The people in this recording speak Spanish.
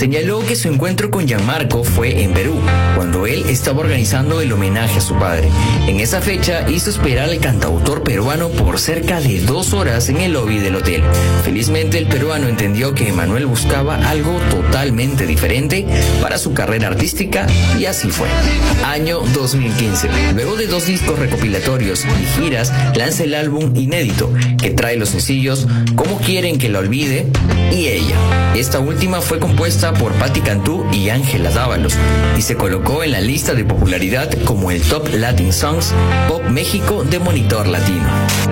señaló que su encuentro con Gianmarco fue en Perú, cuando él estaba organizando el homenaje a su padre. En esa fecha hizo esperar al cantautor peruano por cerca de 2 horas en el lobby del hotel. Felizmente el peruano entendió que Emmanuel buscaba algo totalmente diferente para su carrera artística y así fue. Año 2015. Luego de 2 discos recopilatorios y giras, lanza el álbum inédito que trae los sencillos Cómo quieren que la olvide y Ella. Esta última fue compuesta por Patti Cantú y Ángela Dávalos y se colocó en la lista de popularidad como el Top Latin Songs Pop México de Monitor Latino.